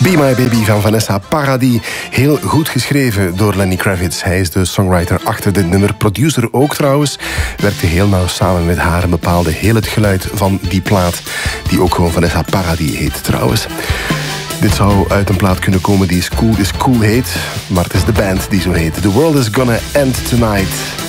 Be My Baby van Vanessa Paradis. Heel goed geschreven door Lenny Kravitz. Hij is de songwriter achter dit nummer. Producer ook trouwens. Werkte heel nauw samen met haar en bepaalde heel het geluid van die plaat. Die ook gewoon Vanessa Paradis heet trouwens. Dit zou uit een plaat kunnen komen die Is Cool heet. Maar het is de band die zo heet. The World Is Gonna End Tonight.